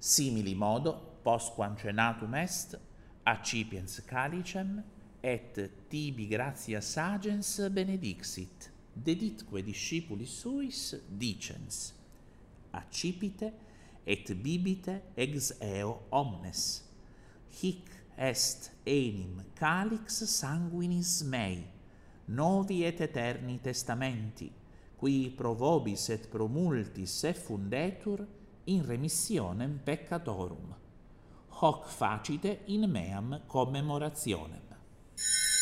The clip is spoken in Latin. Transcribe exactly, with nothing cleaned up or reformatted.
Simili modo, postquam cenatum est, accipiens calicem, et tibi gratia sagens benedixit, deditque discipulis suis, dicens, accipite et bibite ex eo omnes. Hic est enim calix sanguinis mei, novi et eterni testamenti, qui pro vobis et pro multis effundetur in remissionem peccatorum. Hoc facite in meam commemorationem.